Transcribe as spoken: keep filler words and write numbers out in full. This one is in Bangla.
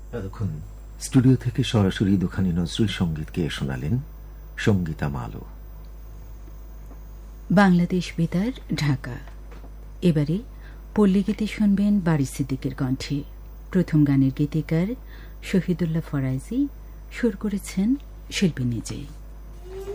এতক্ষণ স্টুডিও থেকে সরাসরি দুখানি নজরুল সঙ্গীতকে শোনালেন সঙ্গীতা মালো। বাংলাদেশ বেতার, ঢাকা। এবারে পল্লীগীতি শুনবেন বারি সিদ্দিকের কণ্ঠে। প্রথম গানের গীতিকার শহীদুল্লাহ ফরাইজি, সুর করেছেন শিল্পী নিজেই।